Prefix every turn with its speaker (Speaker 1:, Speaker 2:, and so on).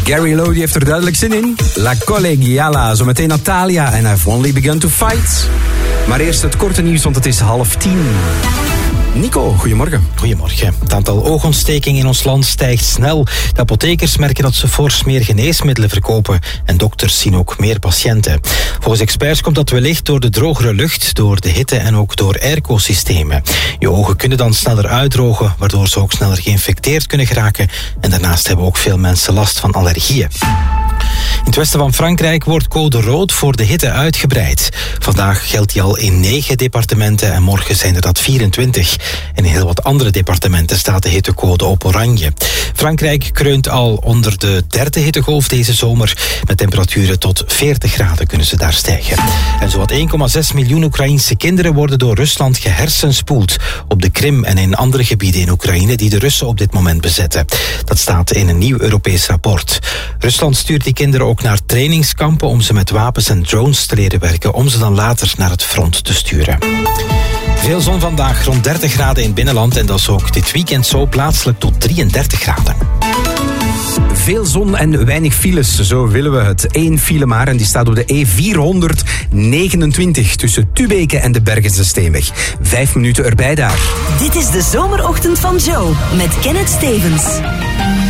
Speaker 1: Gary Lowe die heeft er duidelijk zin in. La Collegiala, zometeen Natalia en I've Only Begun to Fight. Maar eerst het korte nieuws, want het is 9:30. Nico, goedemorgen.
Speaker 2: Goedemorgen. Het aantal oogontstekingen in ons land stijgt snel. De apothekers merken dat ze fors meer geneesmiddelen verkopen en dokters zien ook meer patiënten. Volgens experts komt dat wellicht door de drogere lucht, door de hitte en ook door airco-systemen. Je ogen kunnen dan sneller uitdrogen, waardoor ze ook sneller geïnfecteerd kunnen geraken. En daarnaast hebben ook veel mensen last van allergieën. In het westen van Frankrijk wordt code rood voor de hitte uitgebreid. Vandaag geldt die al in 9 departementen en morgen zijn er dat 24. En in heel wat andere departementen staat de hittegolf op oranje. Frankrijk kreunt al onder de 3e hittegolf deze zomer. Met temperaturen tot 40 graden kunnen ze daar stijgen. En zowat 1,6 miljoen Oekraïense kinderen worden door Rusland gehersenspoeld. Op de Krim en in andere gebieden in Oekraïne die de Russen op dit moment bezetten. Dat staat in een nieuw Europees rapport. Rusland stuurt die kinderen ook naar trainingskampen om ze met wapens en drones te leren werken, om ze dan later naar het front te sturen. Veel zon vandaag, rond 30 graden in het binnenland en dat is ook dit weekend zo, plaatselijk tot 33 graden.
Speaker 1: Veel zon en weinig files, zo willen we het. 1 file maar en die staat op de E429 tussen Tubeke en de Bergense Steenweg. 5 minuten erbij daar.
Speaker 3: Dit is de zomerochtend van Joe met Kenneth Stevens.